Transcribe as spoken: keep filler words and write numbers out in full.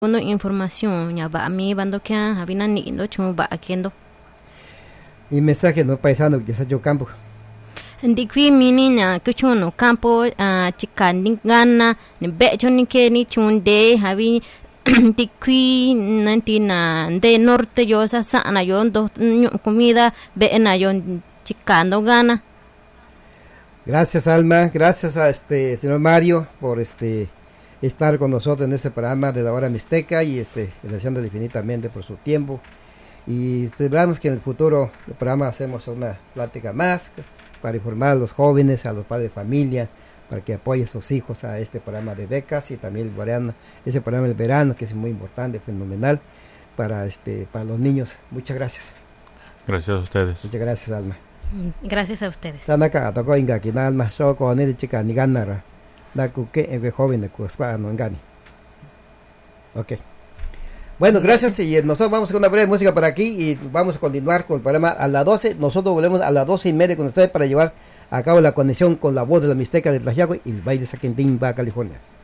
Una información ya va a mí bando que habina ni no chumo va haciendo. Y mensaje no paisano que se yo campo. Ndikwi mini na kuchuno campo a chikan gana ne becho ni que ni chunde habi tikwi nanti na de norte yo sa sana yo do comida be na yo chicando gana. Gracias Alma, gracias a este señor Mario por este estar con nosotros en este programa de la hora mixteca y este agradeciendo infinitamente por su tiempo y esperamos que en el futuro del programa hacemos una plática más para informar a los jóvenes, a los padres de familia, para que apoyen a sus hijos a este programa de becas y también el verano, ese programa del verano que es muy importante, fenomenal para este para los niños. Muchas gracias. Gracias a ustedes. Muchas gracias Alma. Gracias a ustedes. Sanaka toko inga ki Alma so ko ni chica ni ganara. La que es joven de Cuspa no engani. Ok. Bueno, gracias y nosotros vamos con una breve música por aquí y vamos a continuar con el programa a las doce. Nosotros volvemos a las doce y media con ustedes para llevar a cabo la conexión con la voz de la Mixteca de Tlaxiaco y el baile Saquentín, Baja California.